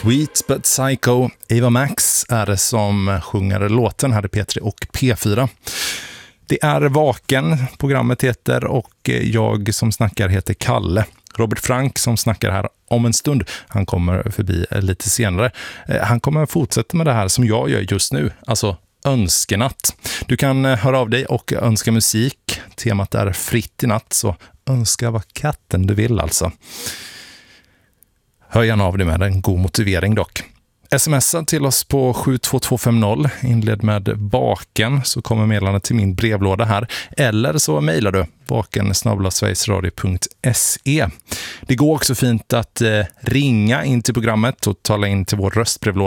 Sweet but Psycho, Ava Max är det som sjunger låten här i P3 och P4. Det är Vaken, programmet heter, och jag som snackar heter Kalle. Robert Frank som snackar här om en stund, han kommer förbi lite senare. Han kommer fortsätta med det här som jag gör just nu, alltså önskenatt. Du kan höra av dig och önska musik. Temat är fritt i natt, så önska vad katten du vill alltså. Hör gärna av dig med en god motivering dock. Smsa till oss på 72250, inled med Baken, så kommer meddelandet till min brevlåda här. Eller så mejlar du baken@sverigesradio.se. Det går också fint att ringa in till programmet och tala in till vår röstbrevlåda